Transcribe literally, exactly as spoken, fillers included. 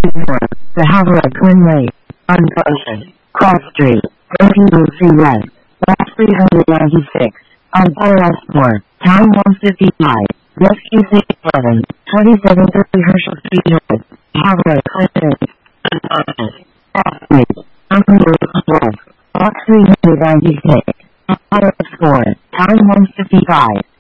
North, the Havelock Twin Lake, Ocean, Cross Street, thirteen oh three West, Lot three hundred ninety-six, Alpha Westmore, Town one fifty-five, Rescue six eleven, twenty-seven thirty Herschel Street North, Havelock Twin Lake, Ocean, Cross Street, Alpha West, Lot three hundred ninety-six, Alpha Westmore, Town one fifty-five.